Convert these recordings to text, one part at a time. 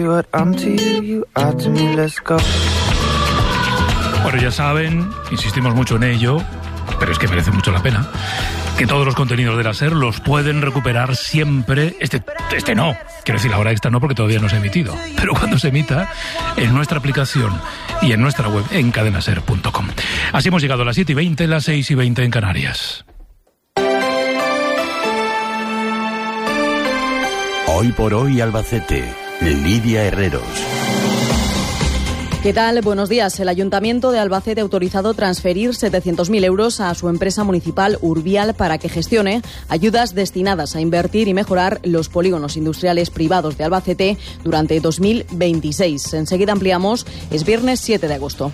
Bueno, ya saben, insistimos mucho en ello, pero es que merece mucho la pena, que todos los contenidos de la SER los pueden recuperar siempre. Este no, quiero decir, la hora extra no, porque todavía no se ha emitido, pero cuando se emita, en nuestra aplicación y en nuestra web, en cadenaser.com. Así hemos llegado a las 7:20, las 6:20 en Canarias. Hoy por hoy Albacete, Lidia Herreros. ¿Qué tal? Buenos días. El Ayuntamiento de Albacete ha autorizado transferir 700.000 euros a su empresa municipal Urbial para que gestione ayudas destinadas a invertir y mejorar los polígonos industriales privados de Albacete durante 2026. Enseguida ampliamos. Es viernes 7 de agosto.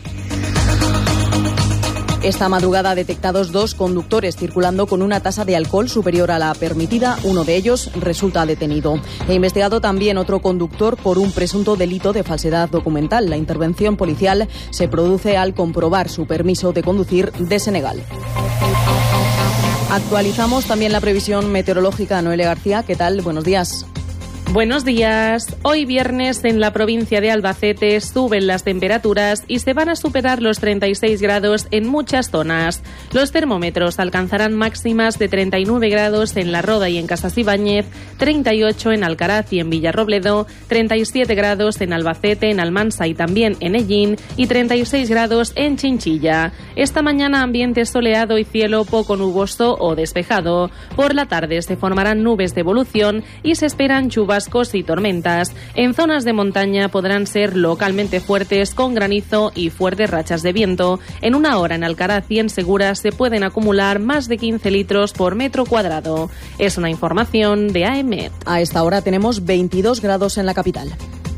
Esta madrugada detectados 2 conductores circulando con una tasa de alcohol superior a la permitida. Uno de ellos resulta detenido. He investigado también otro conductor por un presunto delito de falsedad documental. La intervención policial se produce al comprobar su permiso de conducir desenegal. Actualizamos también la previsión meteorológica. Noelia García, ¿qué tal? Buenos días. Buenos días. Hoy viernes en la provincia de Albacete suben las temperaturas y se van a superar los 36 grados en muchas zonas. Los termómetros alcanzarán máximas de 39 grados en La Roda y en Casasibáñez, 38 en Alcaraz y en Villarrobledo, 37 grados en Albacete, en Almansa y también en Ellín y 36 grados en Chinchilla. Esta mañana ambiente soleado y cielo poco nuboso o despejado. Por la tarde se formarán nubes de evolución y se esperan chubascos y tormentas. En zonas de montaña podrán ser localmente fuertes con granizo y fuertes rachas de viento. En una hora en Alcaraz y en Segura se pueden acumular más de 15 litros por metro cuadrado. Es una información de AEMET. A esta hora tenemos 22 grados en la capital.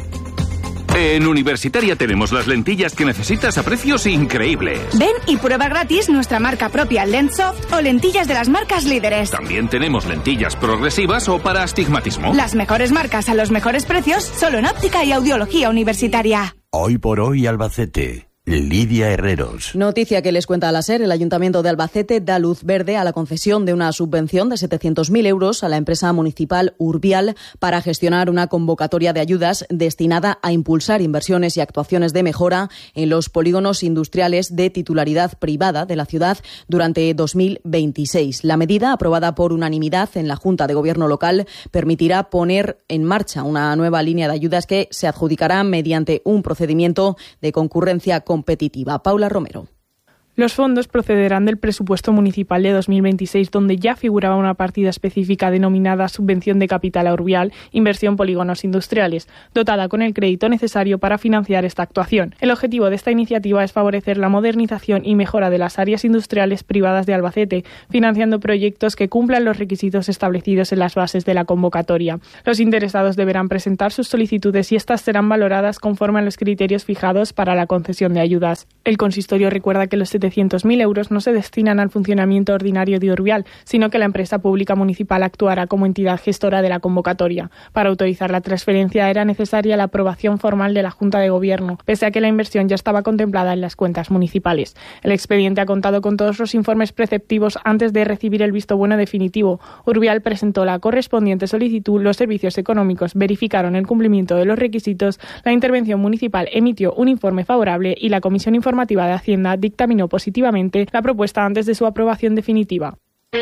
En Universitaria tenemos las lentillas que necesitas a precios increíbles. Ven y prueba gratis nuestra marca propia Lenssoft o lentillas de las marcas líderes. También tenemos lentillas progresivas o para astigmatismo. Las mejores marcas a los mejores precios, solo en óptica y audiología universitaria. Hoy por hoy Albacete, Lidia Herreros. Noticia que les cuenta la SER. El Ayuntamiento de Albacete da luz verde a la concesión de una subvención de 700.000 euros a la empresa municipal Urbial para gestionar una convocatoria de ayudas destinada a impulsar inversiones y actuaciones de mejora en los polígonos industriales de titularidad privada de la ciudad durante 2026. La medida, aprobada por unanimidad en la Junta de Gobierno local, permitirá poner en marcha una nueva línea de ayudas que se adjudicará mediante un procedimiento de concurrencia competitiva. Paula Romero. Los fondos procederán del presupuesto municipal de 2026, donde ya figuraba una partida específica denominada Subvención de Capital a Urbial, Inversión Polígonos Industriales, dotada con el crédito necesario para financiar esta actuación. El objetivo de esta iniciativa es favorecer la modernización y mejora de las áreas industriales privadas de Albacete, financiando proyectos que cumplan los requisitos establecidos en las bases de la convocatoria. Los interesados deberán presentar sus solicitudes y estas serán valoradas conforme a los criterios fijados para la concesión de ayudas. El consistorio recuerda que los 700.000 euros no se destinan al funcionamiento ordinario de Urbial, sino que la empresa pública municipal actuará como entidad gestora de la convocatoria. Para autorizar la transferencia era necesaria la aprobación formal de la Junta de Gobierno, pese a que la inversión ya estaba contemplada en las cuentas municipales. El expediente ha contado con todos los informes preceptivos antes de recibir el visto bueno definitivo. Urbial presentó la correspondiente solicitud, los servicios económicos verificaron el cumplimiento de los requisitos, la intervención municipal emitió un informe favorable y la Comisión Informativa de Hacienda dictaminó positivamente la propuesta antes de su aprobación definitiva.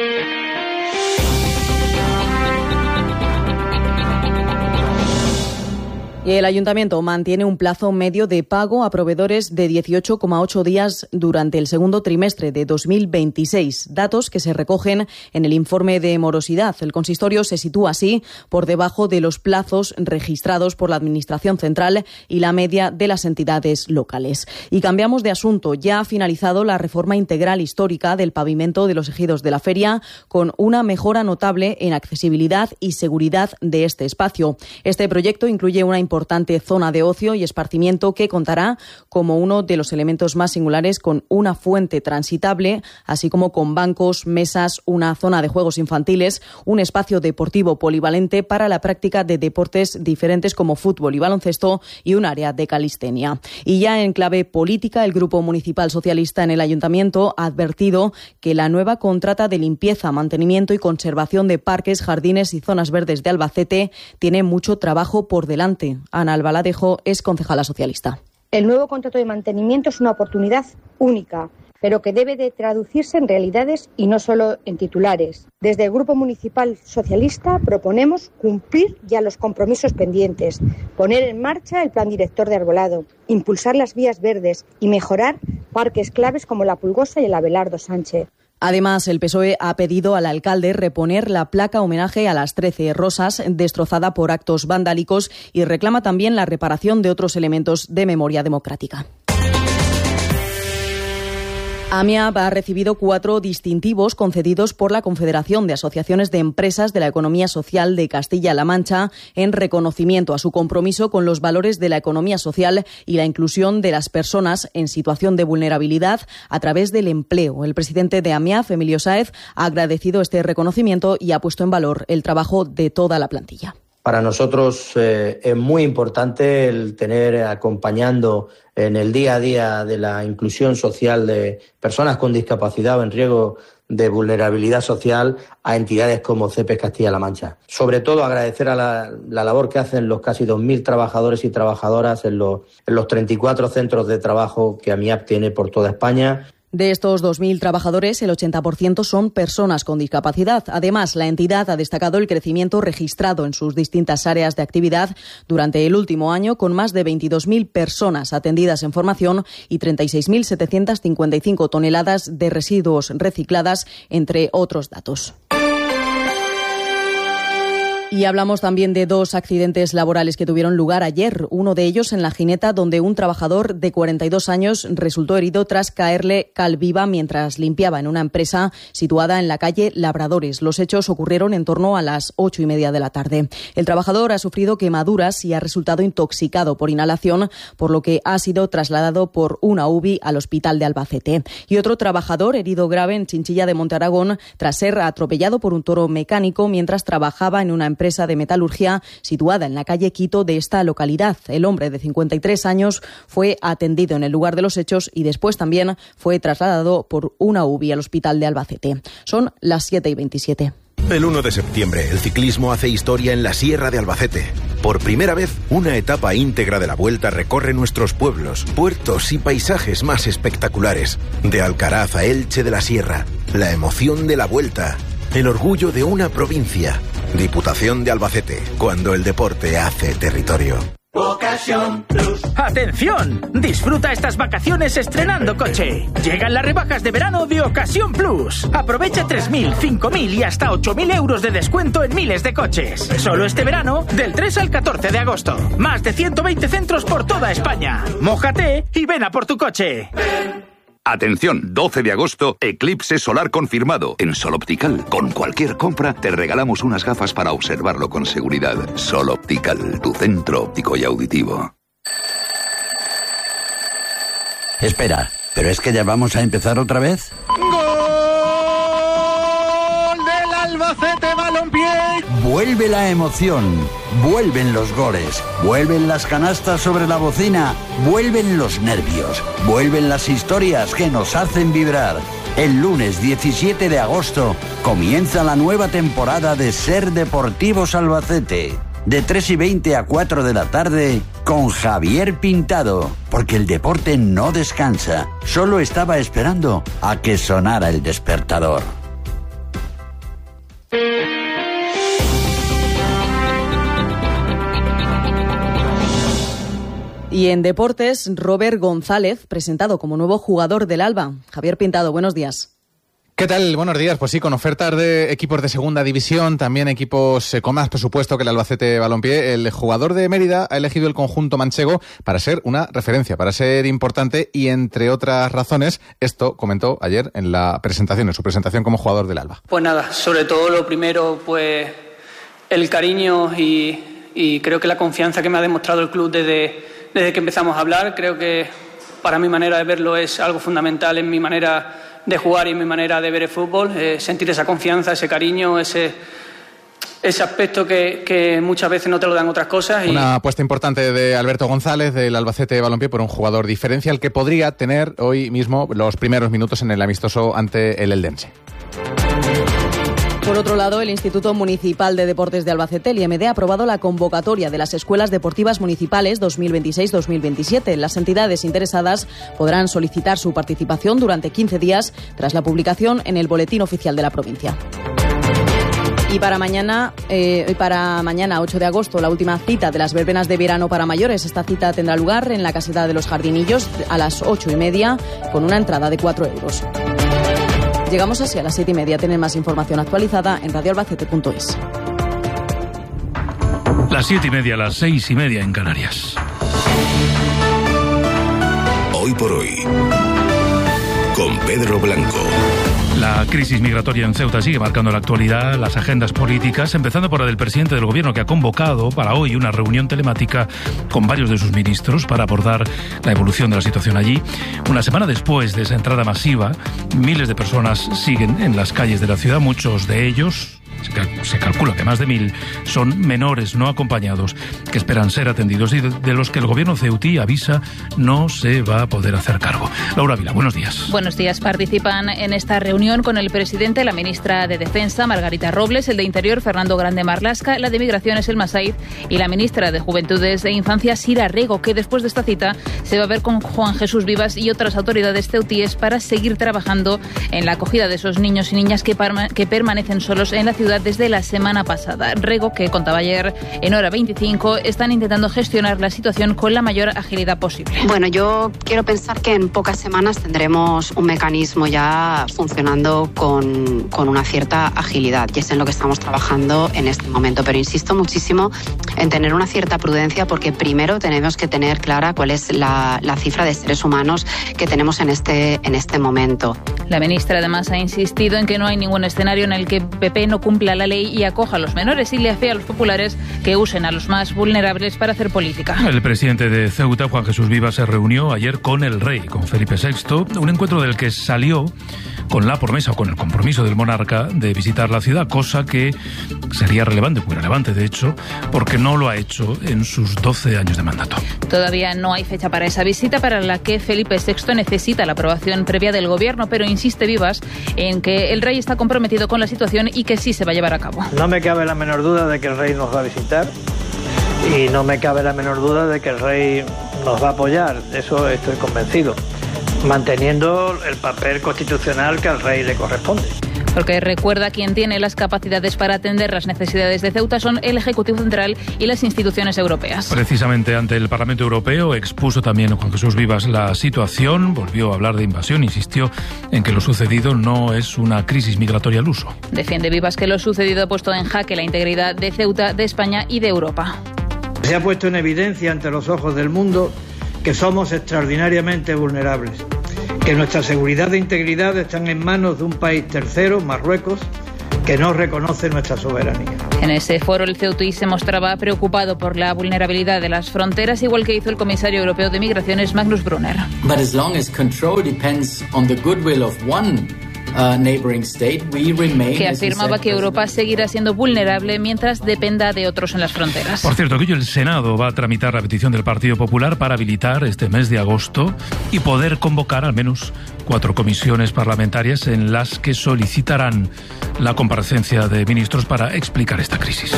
Y el Ayuntamiento mantiene un plazo medio de pago a proveedores de 18,8 días durante el segundo trimestre de 2026, datos que se recogen en el informe de morosidad. El consistorio se sitúa así por debajo de los plazos registrados por la Administración Central y la media de las entidades locales. Y cambiamos de asunto. Ya ha finalizado la reforma integral histórica del pavimento de los ejidos de la feria, con una mejora notable en accesibilidad y seguridad de este espacio. Este proyecto incluye una importante zona de ocio y esparcimiento que contará como uno de los elementos más singulares con una fuente transitable, así como con bancos, mesas, una zona de juegos infantiles, un espacio deportivo polivalente para la práctica de deportes diferentes como fútbol y baloncesto y un área de calistenia. Y ya en clave política, el Grupo Municipal Socialista en el Ayuntamiento ha advertido que la nueva contrata de limpieza, mantenimiento y conservación de parques, jardines y zonas verdes de Albacete tiene mucho trabajo por delante. Ana Albaladejo es concejala socialista. El nuevo contrato de mantenimiento es una oportunidad única, pero que debe de traducirse en realidades y no solo en titulares. Desde el Grupo Municipal Socialista proponemos cumplir ya los compromisos pendientes, poner en marcha el plan director de arbolado, impulsar las vías verdes y mejorar parques claves como la Pulgosa y el Abelardo Sánchez. Además, el PSOE ha pedido al alcalde reponer la placa homenaje a las 13 rosas destrozada por actos vandálicos y reclama también la reparación de otros elementos de memoria democrática. AMIAP ha recibido 4 distintivos concedidos por la Confederación de Asociaciones de Empresas de la Economía Social de Castilla-La Mancha en reconocimiento a su compromiso con los valores de la economía social y la inclusión de las personas en situación de vulnerabilidad a través del empleo. El presidente de AMIAP, Emilio Sáez, ha agradecido este reconocimiento y ha puesto en valor el trabajo de toda la plantilla. Para nosotros es muy importante el tener acompañando en el día a día de la inclusión social de personas con discapacidad o en riesgo de vulnerabilidad social a entidades como CEPES Castilla-La Mancha. Sobre todo agradecer a la labor que hacen los casi 2.000 trabajadores y trabajadoras en los 34 centros de trabajo que AMIAP tiene por toda España. De estos 2.000 trabajadores, el 80% son personas con discapacidad. Además, la entidad ha destacado el crecimiento registrado en sus distintas áreas de actividad durante el último año, con más de 22.000 personas atendidas en formación y 36.755 toneladas de residuos recicladas, entre otros datos. Y hablamos también de 2 accidentes laborales que tuvieron lugar ayer. Uno de ellos en La Gineta, donde un trabajador de 42 años resultó herido tras caerle cal viva mientras limpiaba en una empresa situada en la calle Labradores. Los hechos ocurrieron en torno a las 8:30 de la tarde. El trabajador ha sufrido quemaduras y ha resultado intoxicado por inhalación, por lo que ha sido trasladado por una UBI al hospital de Albacete. Y otro trabajador herido grave en Chinchilla de Monte Aragón tras ser atropellado por un toro mecánico mientras trabajaba en una empresa de metalurgia situada en la calle Quito de esta localidad. El hombre de 53 años fue atendido en el lugar de los hechos y después también fue trasladado por una UBI al hospital de Albacete. Son las 7:27. El 1 de septiembre, el ciclismo hace historia en la Sierra de Albacete. Por primera vez, una etapa íntegra de la Vuelta recorre nuestros pueblos, puertos y paisajes más espectaculares. De Alcaraz a Elche de la Sierra, la emoción de la Vuelta, el orgullo de una provincia. Diputación de Albacete, cuando el deporte hace territorio. Ocasión Plus. ¡Atención! Disfruta estas vacaciones estrenando coche. Llegan las rebajas de verano de Ocasión Plus. Aprovecha 3.000, 5.000 y hasta 8.000 euros de descuento en miles de coches. Solo este verano, del 3 al 14 de agosto. Más de 120 centros por toda España. Mójate y ven a por tu coche. Atención, 12 de agosto, eclipse solar confirmado. En Sol Optical, con cualquier compra, te regalamos unas gafas para observarlo con seguridad. Sol Optical, tu centro óptico y auditivo. Espera, ¿pero es que ya vamos a empezar otra vez? ¡Gol del Albacete Balompié! Vuelve la emoción, vuelven los goles, vuelven las canastas sobre la bocina, vuelven los nervios, vuelven las historias que nos hacen vibrar. El lunes 17 de agosto comienza la nueva temporada de Ser Deportivos Albacete. De 3:20 a 4 de la tarde con Javier Pintado, porque el deporte no descansa, solo estaba esperando a que sonara el despertador. Y en deportes, Robert González, presentado como nuevo jugador del Alba. Javier Pintado, buenos días. ¿Qué tal? Buenos días. Pues sí, con ofertas de equipos de segunda división, también equipos con más presupuesto que el Albacete Balompié, el jugador de Mérida ha elegido el conjunto manchego para ser una referencia, para ser importante y, entre otras razones, esto comentó ayer en su presentación como jugador del Alba. Pues nada, sobre todo lo primero, pues el cariño y creo que la confianza que me ha demostrado el club desde que empezamos a hablar. Creo que para mi manera de verlo es algo fundamental en mi manera de jugar y en mi manera de ver el fútbol, sentir esa confianza, ese cariño, ese aspecto que muchas veces no te lo dan otras cosas. Una apuesta importante de Alberto González, del Albacete Balompié, por un jugador diferencial que podría tener hoy mismo los primeros minutos en el amistoso ante el Eldense. Por otro lado, el Instituto Municipal de Deportes de Albacete, el IMD, ha aprobado la convocatoria de las Escuelas Deportivas Municipales 2026-2027. Las entidades interesadas podrán solicitar su participación durante 15 días tras la publicación en el Boletín Oficial de la provincia. Y para mañana 8 de agosto, la última cita de las verbenas de verano para mayores. Esta cita tendrá lugar en la Caseta de los Jardinillos a las 8:30 con una entrada de 4 euros. Llegamos así a las 7:30. Tienen más información actualizada en radioalbacete.es. Las 7:30, las 6:30 en Canarias. Hoy por hoy, con Pedro Blanco. La crisis migratoria en Ceuta sigue marcando la actualidad, las agendas políticas, empezando por la del presidente del Gobierno, que ha convocado para hoy una reunión telemática con varios de sus ministros para abordar la evolución de la situación allí. Una semana después de esa entrada masiva, miles de personas siguen en las calles de la ciudad, muchos de ellos, se calcula que más de 1.000, son menores no acompañados que esperan ser atendidos y de los que el gobierno ceutí avisa no se va a poder hacer cargo. Laura Vila, buenos días. Buenos días. Participan en esta reunión con el presidente, la ministra de Defensa, Margarita Robles, el de Interior, Fernando Grande Marlasca, la de Migraciones, Elma Saiz, y la ministra de Juventudes e Infancia, Sira Rego, que después de esta cita se va a ver con Juan Jesús Vivas y otras autoridades ceutíes para seguir trabajando en la acogida de esos niños y niñas que permanecen solos en la ciudad desde la semana pasada. Rego, que contaba ayer en Hora 25, están intentando gestionar la situación con la mayor agilidad posible. Bueno, yo quiero pensar que en pocas semanas tendremos un mecanismo ya funcionando con una cierta agilidad, y es en lo que estamos trabajando en este momento. Pero insisto muchísimo en tener una cierta prudencia, porque primero tenemos que tener clara cuál es la cifra de seres humanos que tenemos en este momento. La ministra además ha insistido en que no hay ningún escenario en el que PP no cumpla la ley y acoja a los menores, y le hace a los populares que usen a los más vulnerables para hacer política. El presidente de Ceuta, Juan Jesús Vivas, se reunió ayer con el rey, con Felipe VI, un encuentro del que salió con la promesa o con el compromiso del monarca de visitar la ciudad, cosa que sería relevante, muy relevante de hecho, porque no lo ha hecho en sus 12 años de mandato. Todavía no hay fecha para esa visita, para la que Felipe VI necesita la aprobación previa del gobierno, pero insiste Vivas en que el rey está comprometido con la situación y que sí se va a llevar a cabo. No me cabe la menor duda de que el rey nos va a visitar, y no me cabe la menor duda de que el rey nos va a apoyar, de eso estoy convencido, manteniendo el papel constitucional que al rey le corresponde. Porque recuerda, quien tiene las capacidades para atender las necesidades de Ceuta son el Ejecutivo Central y las instituciones europeas. Precisamente ante el Parlamento Europeo expuso también Juan Jesús Vivas la situación, volvió a hablar de invasión, insistió en que lo sucedido no es una crisis migratoria al uso. Defiende Vivas que lo sucedido ha puesto en jaque la integridad de Ceuta, de España y de Europa. Se ha puesto en evidencia ante los ojos del mundo que somos extraordinariamente vulnerables, que nuestra seguridad e integridad están en manos de un país tercero, Marruecos, que no reconoce nuestra soberanía. En ese foro el ceutí se mostraba preocupado por la vulnerabilidad de las fronteras, igual que hizo el comisario europeo de Migraciones, Magnus Brunner. But as long as control depends on the goodwill of one neighboring state, we remain, que afirmaba que Europa seguirá siendo vulnerable mientras dependa de otros en las fronteras. Por cierto, que hoy el Senado va a tramitar la petición del Partido Popular para habilitar este mes de agosto y poder convocar al menos 4 comisiones parlamentarias en las que solicitarán la comparecencia de ministros para explicar esta crisis.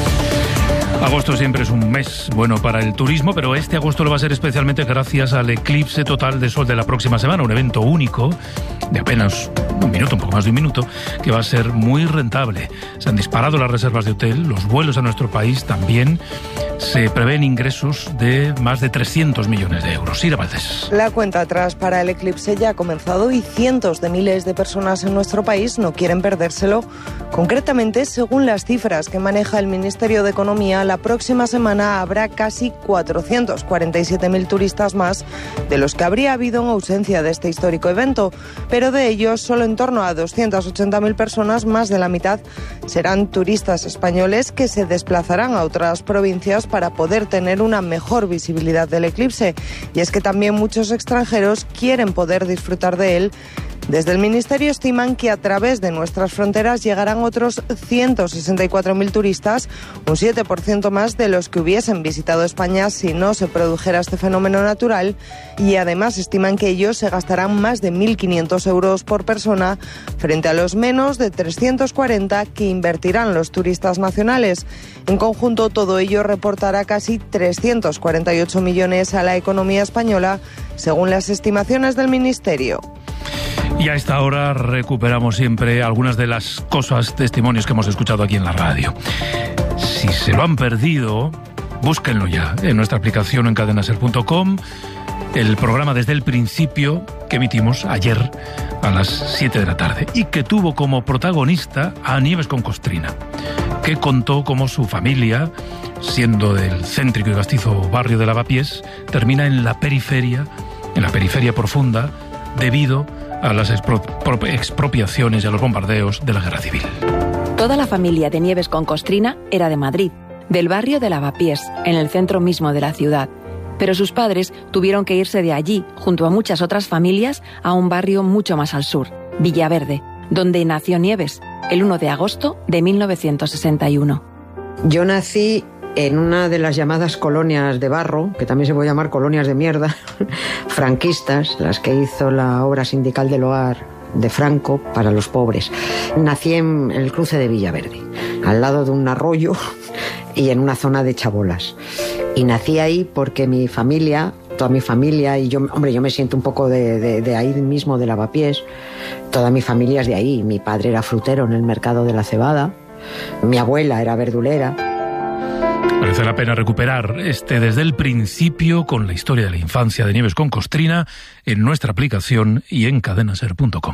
Agosto siempre es un mes bueno para el turismo, pero este agosto lo va a ser especialmente gracias al eclipse total de sol de la próxima semana, un evento único de apenas un minuto, un poco más de un minuto, que va a ser muy rentable. Se han disparado las reservas de hotel, los vuelos a nuestro país también. Se prevén ingresos de más de 300 millones de euros. Sira Valdés. La cuenta atrás para el eclipse ya ha comenzado y cientos de miles de personas en nuestro país no quieren perdérselo. Concretamente, según las cifras que maneja el Ministerio de Economía, la próxima semana habrá casi 447.000 turistas más de los que habría habido en ausencia de este histórico evento, pero de ellos solo en torno a 280.000 personas, más de la mitad, serán turistas españoles que se desplazarán a otras provincias para poder tener una mejor visibilidad del eclipse. Y es que también muchos extranjeros quieren poder disfrutar de él Desde el Ministerio estiman que a través de nuestras fronteras llegarán otros 164.000 turistas, un 7% más de los que hubiesen visitado España si no se produjera este fenómeno natural, y además estiman que ellos se gastarán más de 1.500 euros por persona frente a los menos de 340 que invertirán los turistas nacionales. En conjunto, todo ello reportará casi 348 millones a la economía española, según las estimaciones del Ministerio. Y a esta hora recuperamos siempre algunas de las cosas, testimonios que hemos escuchado aquí en la radio. Si se lo han perdido, búsquenlo ya en nuestra aplicación en cadenaser.com, el programa Desde el Principio que emitimos ayer a las 7 de la tarde y que tuvo como protagonista a Nieves con Costrina, que contó cómo su familia, siendo del céntrico y castizo barrio de Lavapiés, termina en la periferia profunda, debido a las expropiaciones y a los bombardeos de la Guerra Civil. Toda la familia de Nieves con Costrina era de Madrid, del barrio de Lavapiés, en el centro mismo de la ciudad. Pero sus padres tuvieron que irse de allí, junto a muchas otras familias, a un barrio mucho más al sur, Villaverde, donde nació Nieves, el 1 de agosto de 1961. Yo nací en una de las llamadas colonias de barro, que también se puede llamar colonias de mierda, franquistas, las que hizo la obra sindical del hogar de Franco para los pobres. Nací en el cruce de Villaverde, al lado de un arroyo y en una zona de chabolas. Y nací ahí porque mi familia, toda mi familia, y yo me siento un poco de ahí mismo, de Lavapiés, toda mi familia es de ahí. Mi padre era frutero en el mercado de la Cebada, mi abuela era verdulera. Merece la pena recuperar Desde el Principio con la historia de la infancia de Nieves con Costrina en nuestra aplicación y en cadenaser.com.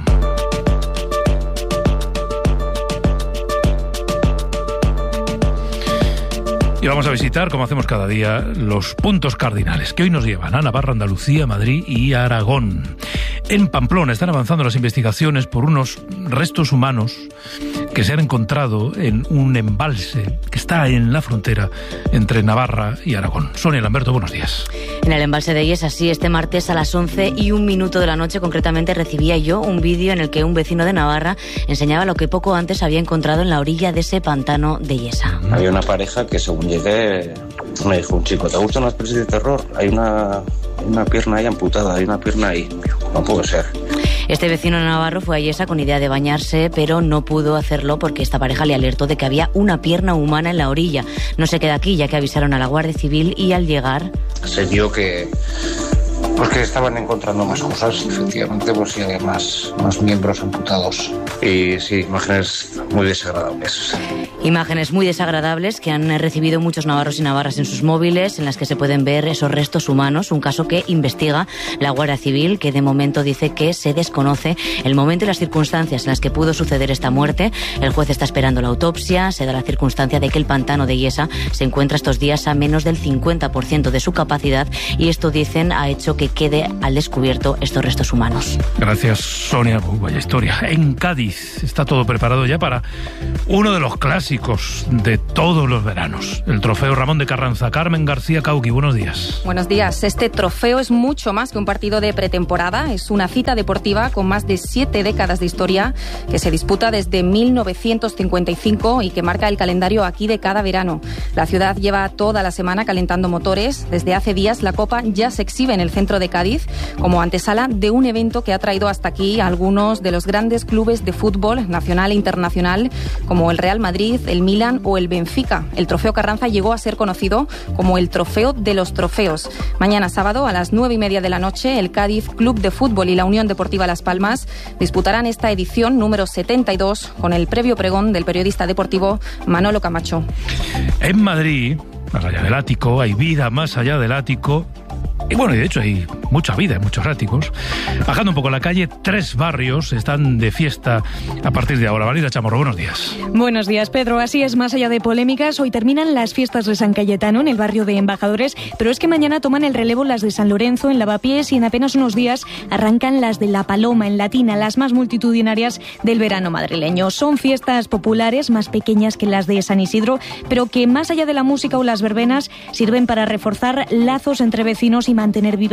Y vamos a visitar, como hacemos cada día, los puntos cardinales que hoy nos llevan a Navarra, Andalucía, Madrid y Aragón. En Pamplona están avanzando las investigaciones por unos restos humanos que se han encontrado en un embalse que está en la frontera entre Navarra y Aragón. Sonia Lamberto, buenos días. En el embalse de Illesa, sí, este martes a las 11:01 de la noche, concretamente, recibía yo un vídeo en el que un vecino de Navarra enseñaba lo que poco antes había encontrado en la orilla de ese pantano de Illesa. Había una pareja que, según llegué, me dijo un chico: ¿te gustan las pelis de terror? Hay una pierna ahí amputada, hay una pierna ahí. No puede ser. Este vecino navarro fue a Illesa con idea de bañarse, pero no pudo hacerlo porque esta pareja le alertó de que había una pierna humana en la orilla. No se queda aquí, ya que avisaron a la Guardia Civil y al llegar se vio que estaban encontrando más cosas, efectivamente, pues sí, había más miembros amputados. Y sí, imágenes muy desagradables. Imágenes muy desagradables que han recibido muchos navarros y navarras en sus móviles, en las que se pueden ver esos restos humanos, un caso que investiga la Guardia Civil, que de momento dice que se desconoce el momento y las circunstancias en las que pudo suceder esta muerte. El juez está esperando la autopsia. Se da la circunstancia de que el pantano de Illesa se encuentra estos días a menos del 50% de su capacidad, y esto, dicen, ha hecho que quede al descubierto estos restos humanos. Gracias, Sonia. Vaya historia. En Cádiz está todo preparado ya para uno de los clásicos de todos los veranos, el Trofeo Ramón de Carranza. Carmen García Cauqui, buenos días. Buenos días. Este trofeo es mucho más que un partido de pretemporada. Es una cita deportiva con más de 7 décadas de historia, que se disputa desde 1955 y que marca el calendario aquí de cada verano. La ciudad lleva toda la semana calentando motores. Desde hace días la Copa ya se exhibe en el centro de Cádiz como antesala de un evento que ha traído hasta aquí a algunos de los grandes clubes de fútbol nacional e internacional, como el Real Madrid, el Milan o el Benfica. El Trofeo Carranza llegó a ser conocido como el Trofeo de los Trofeos. Mañana sábado a las 9:30 de la noche, el Cádiz Club de Fútbol y la Unión Deportiva Las Palmas disputarán esta edición número 72 con el previo pregón del periodista deportivo Manolo Camacho. En Madrid, más allá del ático, hay vida más allá del ático. Y bueno, y de hecho hay mucha vida en muchos áticos. Bajando un poco la calle, 3 barrios están de fiesta a partir de ahora. Valida Chamorro, buenos días. Buenos días, Pedro. Así es, más allá de polémicas, hoy terminan las fiestas de San Cayetano en el barrio de Embajadores, pero es que mañana toman el relevo las de San Lorenzo en Lavapiés y en apenas unos días arrancan las de La Paloma en Latina, las más multitudinarias del verano madrileño. Son fiestas populares más pequeñas que las de San Isidro, pero que más allá de la música o las verbenas sirven para reforzar lazos entre vecinos y mantener vivas tradiciones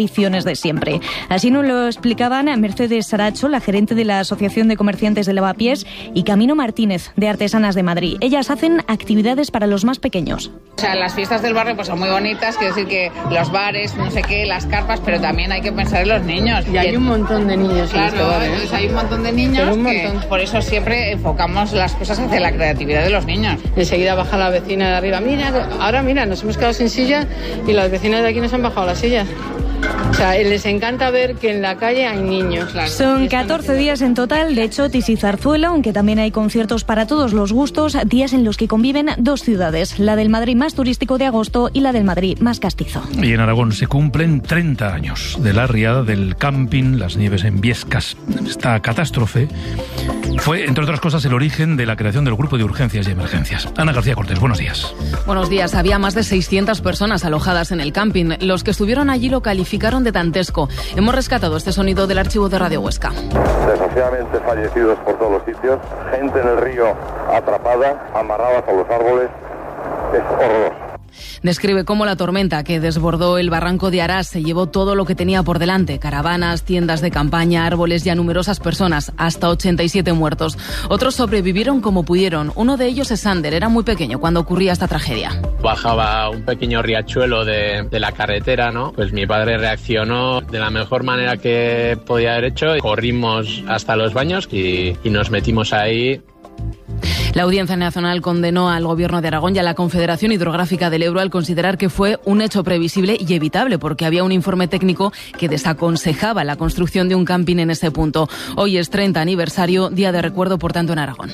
tradiciones de siempre. Así nos lo explicaban Mercedes Saracho, la gerente de la Asociación de Comerciantes de Lavapiés, y Camino Martínez, de Artesanas de Madrid. Ellas hacen actividades para los más pequeños. O sea, las fiestas del barrio pues son muy bonitas, quiero decir que los bares, no sé qué, las carpas, pero también hay que pensar en los niños. Y hay un montón de niños. Claro, entonces hay un montón de niños que por eso siempre enfocamos las cosas hacia la creatividad de los niños. Enseguida baja la vecina de arriba, mira, nos hemos quedado sin silla y las vecinas de aquí nos han bajado las sillas. O sea, les encanta ver que en la calle hay niños. Claro. Son 14 días en total de chotis y zarzuela, aunque también hay conciertos para todos los gustos, días en los que conviven dos ciudades, la del Madrid más turístico de agosto y la del Madrid más castizo. Y en Aragón se cumplen 30 años de la riada del camping Las Nieves en Biescas. Esta catástrofe fue, entre otras cosas, el origen de la creación del Grupo de Urgencias y Emergencias. Ana García Cortés, buenos días. Buenos días. Había más de 600 personas alojadas en el camping. Los que estuvieron allí lo calificaron de dantesco. Hemos rescatado este sonido del archivo de Radio Huesca. Desgraciadamente fallecidos por todos los sitios, gente en el río atrapada, amarradas a los árboles. Es horroroso. Describe cómo la tormenta que desbordó el barranco de Arás se llevó todo lo que tenía por delante: caravanas, tiendas de campaña, árboles y a numerosas personas, hasta 87 muertos. Otros sobrevivieron como pudieron. Uno de ellos es Sander, era muy pequeño cuando ocurría esta tragedia. Bajaba un pequeño riachuelo de la carretera, ¿no? Pues mi padre reaccionó de la mejor manera que podía haber hecho. Corrimos hasta los baños y nos metimos ahí. La Audiencia Nacional condenó al Gobierno de Aragón y a la Confederación Hidrográfica del Ebro al considerar que fue un hecho previsible y evitable, porque había un informe técnico que desaconsejaba la construcción de un camping en ese punto. Hoy es 30 aniversario, día de recuerdo, por tanto, en Aragón.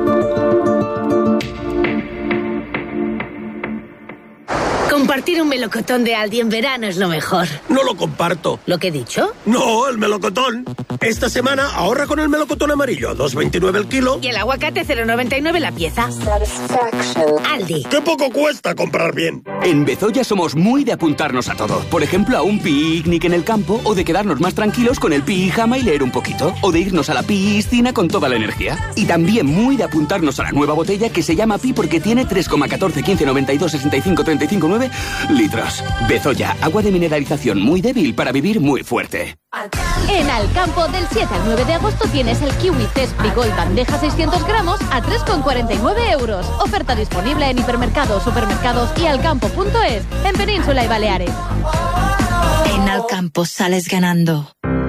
Compartir un melocotón de Aldi en verano es lo mejor. No lo comparto. ¿Lo que he dicho? No, el melocotón. Esta semana ahorra con el melocotón amarillo, a 2,29 el kilo. Y el aguacate 0,99 la pieza. Aldi. ¡Qué poco cuesta comprar bien! En Bezoya somos muy de apuntarnos a todo. Por ejemplo, a un picnic en el campo, o de quedarnos más tranquilos con el pijama y leer un poquito, o de irnos a la piscina con toda la energía. Y también muy de apuntarnos a la nueva botella que se llama Pi porque tiene 3,14, 15, 92, 65, 35, 9 litros. Bezoya, agua de mineralización muy débil para vivir muy fuerte. En Alcampo, del 7 al 9 de agosto tienes el kiwi Zespri Gold bandeja 600 gramos a 3,49 euros. Oferta disponible en hipermercados, supermercados y alcampo.es, en Península y Baleares. En Alcampo sales ganando.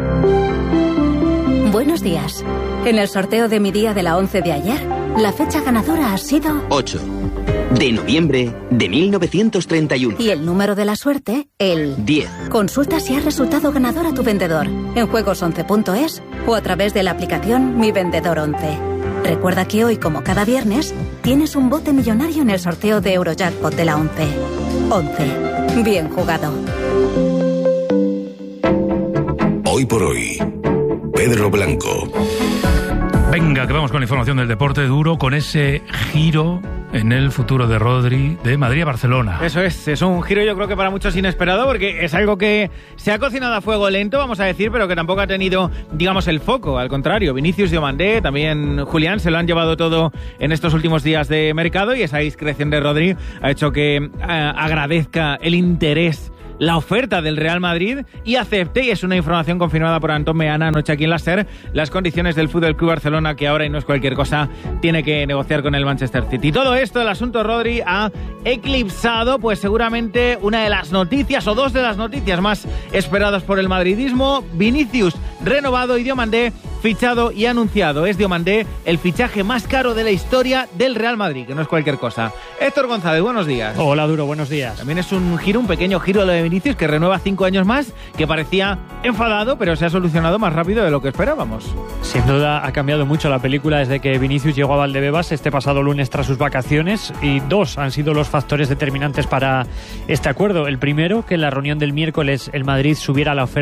Buenos días. En el sorteo de mi día de la 11 de ayer, la fecha ganadora ha sido 8 de noviembre de 1931. Y el número de la suerte, el 10. Consulta si has resultado ganador a tu vendedor en juegos11.es o a través de la aplicación Mi Vendedor 11. Recuerda que hoy, como cada viernes, tienes un bote millonario en el sorteo de Eurojackpot de la 11. 11. Bien jugado. Hoy por hoy, Pedro Blanco. Venga, que vamos con la información del deporte duro, con ese giro en el futuro de Rodri de Madrid a Barcelona. Eso es un giro yo creo que para muchos inesperado, porque es algo que se ha cocinado a fuego lento, vamos a decir, pero que tampoco ha tenido, digamos, el foco. Al contrario, Vinicius, Diomandé, también Julián, se lo han llevado todo en estos últimos días de mercado, y esa discreción de Rodri ha hecho que agradezca el interés, la oferta del Real Madrid, y acepte, y es una información confirmada por Antón Meana anoche aquí en la SER, las condiciones del Fútbol Club Barcelona, que ahora, y no es cualquier cosa, tiene que negociar con el Manchester City. Todo esto, el asunto Rodri, ha eclipsado pues seguramente una de las noticias, o dos de las noticias más esperadas por el madridismo: Vinicius renovado y Diomandé fichado y anunciado. Es Diomandé el fichaje más caro de la historia del Real Madrid, que no es cualquier cosa. Héctor González, buenos días. Hola, Duro, buenos días. También es un pequeño giro lo de Vinicius, que renueva 5 años más, que parecía enfadado, pero se ha solucionado más rápido de lo que esperábamos. Sin duda ha cambiado mucho la película desde que Vinicius llegó a Valdebebas este pasado lunes tras sus vacaciones, y dos han sido los factores determinantes para este acuerdo. El primero, que en la reunión del miércoles el Madrid subiera la oferta